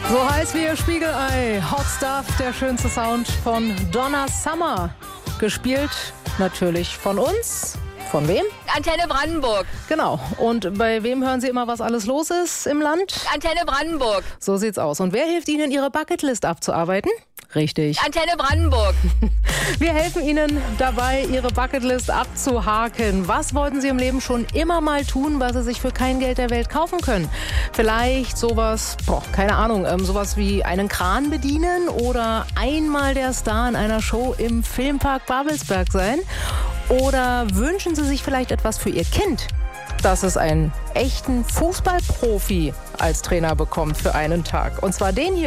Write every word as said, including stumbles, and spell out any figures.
So heiß wie ihr Spiegelei. Hot Stuff, der schönste Sound von Donna Summer. Gespielt natürlich von uns. Von wem? Antenne Brandenburg. Genau. Und bei wem hören Sie immer, was alles los ist im Land? Antenne Brandenburg. So sieht's aus. Und wer hilft Ihnen, Ihre Bucketlist abzuarbeiten? Richtig. Antenne Brandenburg. Wir helfen Ihnen dabei, Ihre Bucketlist abzuhaken. Was wollten Sie im Leben schon immer mal tun, was Sie sich für kein Geld der Welt kaufen können? Vielleicht sowas, boah, keine Ahnung, ähm, sowas wie einen Kran bedienen oder einmal der Star in einer Show im Filmpark Babelsberg sein? Oder wünschen Sie sich vielleicht etwas für Ihr Kind, dass es einen echten Fußballprofi als Trainer bekommt für einen Tag? Und zwar den hier.